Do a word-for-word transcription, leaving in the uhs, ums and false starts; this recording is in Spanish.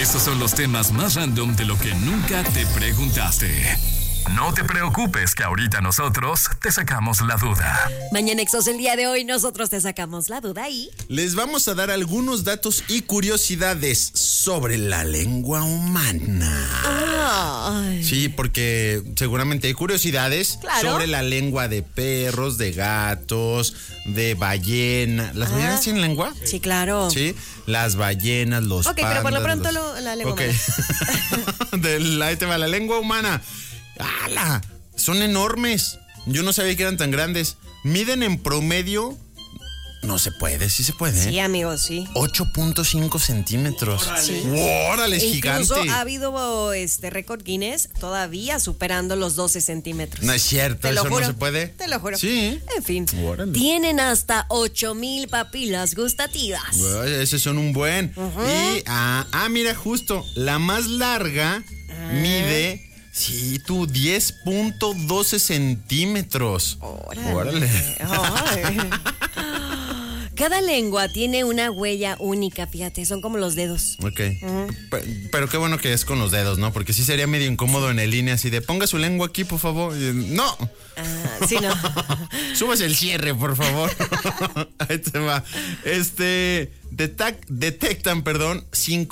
Estos son los temas más random de lo que nunca te preguntaste. No te preocupes, que ahorita nosotros te sacamos la duda. Mañanexos, el día de hoy nosotros te sacamos la duda y les vamos a dar algunos datos y curiosidades sobre la lengua humana. Ay. Sí, porque seguramente hay curiosidades Claro. sobre la lengua de perros, de gatos, de ballena. ¿Las Ah. ballenas tienen lengua? Sí, claro. Sí, las ballenas, los Ok, pandas. pero por lo pronto los... lo- la lengua Ok. Del, ahí te va la lengua humana. ¡Hala! Son enormes. Yo no sabía que eran tan grandes. Miden en promedio. No se puede, sí se puede. Sí, ¿eh? amigos, sí. ocho punto cinco centímetros. Sí. ¡Órale, es Incluso gigante! ha habido este récord Guinness todavía superando los doce centímetros. No es cierto, Te lo eso juro, no se puede. Te lo juro. Sí. En fin. Órale. Tienen hasta ocho mil papilas gustativas. Ay, esos son un buen. Y, ah, ah, mira, justo, la más larga mide, sí, tú, diez punto doce centímetros. Órale. Órale. Ay. Cada lengua tiene una huella única, fíjate, son como los dedos. Ok. Pe- Pero qué bueno que es con los dedos, ¿no? Porque sí sería medio incómodo en el línea así de ponga su lengua aquí, por favor. Y, no. Ah, sí, no. Súbase el cierre, por favor. Ahí te va. Este, detac- detectan, perdón, cinco